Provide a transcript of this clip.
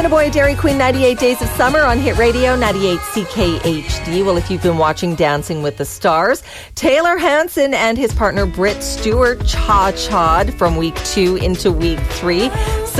Boy, Dairy Queen, 98 Days of Summer on Hit Radio, 98 CKHD. Well, if you've been watching Dancing with the Stars, Taylor Hanson and his partner Britt Stewart cha-cha'd from week 2 into week 3.